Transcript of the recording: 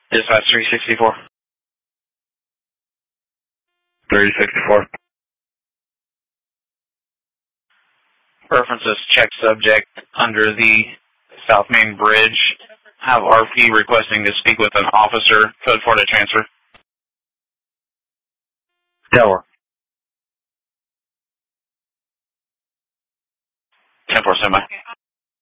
Dispatch 364. 364. Preferences check subject under the South Main Bridge. Have RP requesting to speak with an officer. Code 4 to transfer. Tower. 10-4, standby.